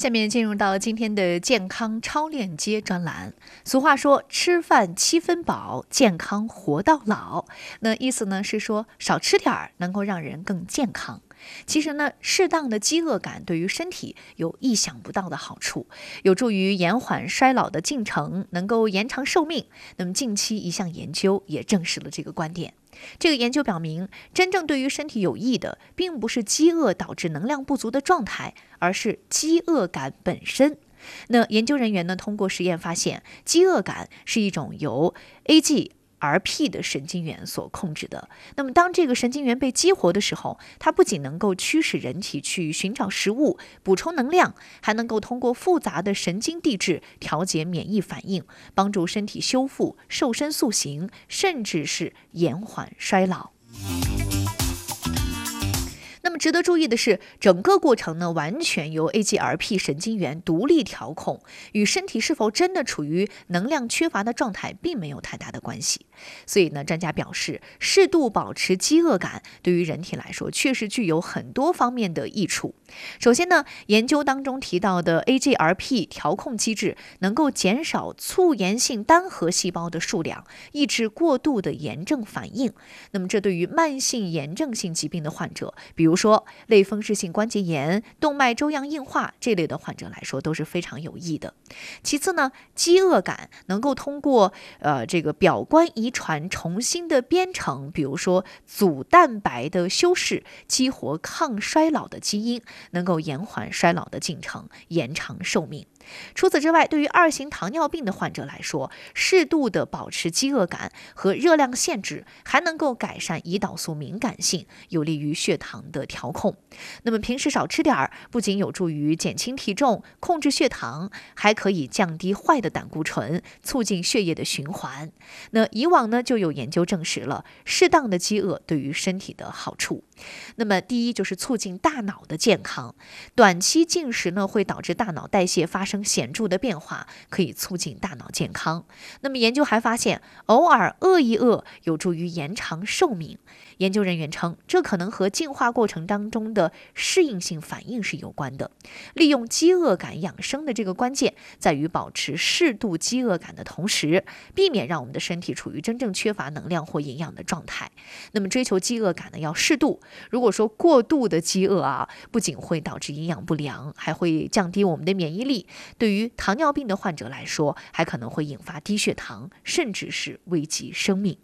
下面进入到今天的健康超链接专栏。俗话说吃饭7分饱，健康活到老。那意思呢是说少吃点儿能够让人更健康。其实呢，适当的饥饿感对于身体有意想不到的好处，有助于延缓衰老的进程，能够延长寿命。那么近期一项研究也证实了这个观点。这个研究表明，真正对于身体有益的，并不是饥饿导致能量不足的状态，而是饥饿感本身。那研究人员呢，通过实验发现，饥饿感是一种由 AGRP 的神经元所控制的。那么当这个神经元被激活的时候，它不仅能够驱使人体去寻找食物、补充能量，还能够通过复杂的神经递质调节免疫反应，帮助身体修复、瘦身塑形，甚至是延缓衰老。那么值得注意的是，整个过程呢，完全由 AGRP 神经元独立调控，与身体是否真的处于能量缺乏的状态并没有太大的关系。所以呢，专家表示，适度保持饥饿感对于人体来说确实具有很多方面的益处。首先呢，研究当中提到的 AGRP 调控机制能够减少促炎性单核细胞的数量，抑制过度的炎症反应。那么这对于慢性炎症性疾病的患者，比如说类风湿性关节炎、动脉粥样硬化这类的患者来说都是非常有益的。其次呢，饥饿感能够通过这个表观遗传重新的编程，比如说组蛋白的修饰，激活抗衰老的基因，能够延缓衰老的进程，延长寿命。除此之外，对于2型糖尿病的患者来说，适度的保持饥饿感和热量限制，还能够改善胰岛素敏感性，有利于血糖的调控。那么平时少吃点儿，不仅有助于减轻体重、控制血糖，还可以降低坏的胆固醇，促进血液的循环。那以往呢，就有研究证实了适当的饥饿对于身体的好处。那么第一就是促进大脑的健康，短期进食呢会导致大脑代谢发生显著的变化，可以促进大脑健康。那么研究还发现，偶尔饿一饿有助于延长寿命。研究人员称，这可能和进化过程当中的适应性反应是有关的。利用饥饿感养生的这个关键在于保持适度饥饿感的同时，避免让我们的身体处于真正缺乏能量或营养的状态。那么追求饥饿感呢要适度，如果说过度的饥饿不仅会导致营养不良，还会降低我们的免疫力，对于糖尿病的患者来说，还可能会引发低血糖，甚至是危及生命。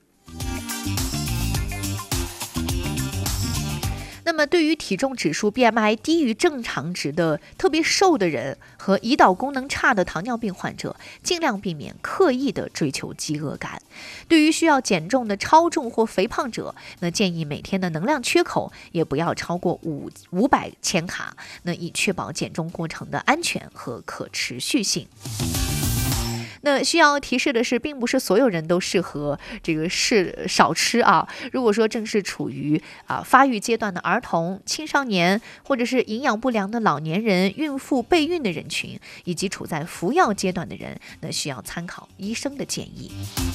那么对于体重指数 BMI 低于正常值的特别瘦的人和胰岛功能差的糖尿病患者，尽量避免刻意的追求饥饿感。对于需要减重的超重或肥胖者，那建议每天的能量缺口也不要超过500千卡，那以确保减重过程的安全和可持续性。那需要提示的是，并不是所有人都适合少吃如果说正是处于发育阶段的儿童、青少年，或者是营养不良的老年人、孕妇、备孕的人群，以及处在服药阶段的人，那需要参考医生的建议。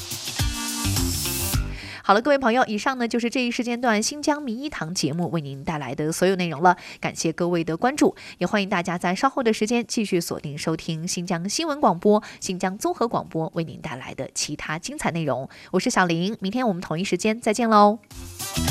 好了，各位朋友，以上呢就是这一时间段新疆名医堂节目为您带来的所有内容了，感谢各位的关注，也欢迎大家在稍后的时间继续锁定收听新疆新闻广播、新疆综合广播为您带来的其他精彩内容。我是小林，明天我们同一时间再见喽。